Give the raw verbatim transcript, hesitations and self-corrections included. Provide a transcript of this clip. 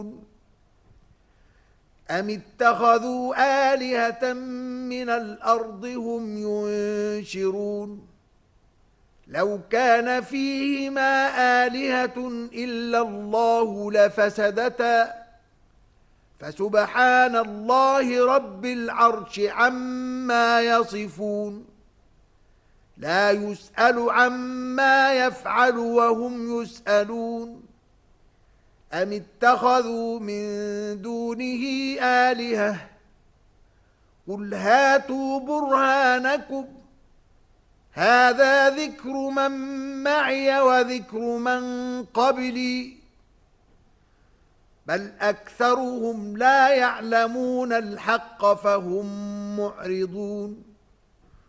أم اتخذوا آلهة من الأرض هم ينشرون لو كان فيهما آلهة إلا الله لفسدتا فسبحان الله رب العرش عما يصفون لا يسأل عما يفعل وهم يسألون أم اتخذوا من دونه آلهة قل هاتوا برهانكم هذا ذكر من معي وذكر من قبلي بل أكثرهم لا يعلمون الحق فهم معرضون